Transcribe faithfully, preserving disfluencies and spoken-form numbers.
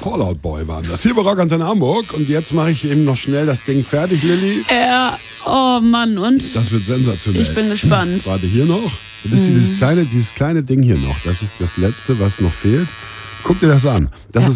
Fallout Boy waren das. Hier bei Rock Antenne Hamburg. Und jetzt mache ich eben noch schnell das Ding fertig, Lilly. Ja, oh Mann, und? Das wird sensationell. Ich bin gespannt. Warte, hier noch. Das ist Mhm. dieses kleine, dieses kleine Ding hier noch. Das ist das Letzte, was noch fehlt. Guck dir das an. Das Ja. ist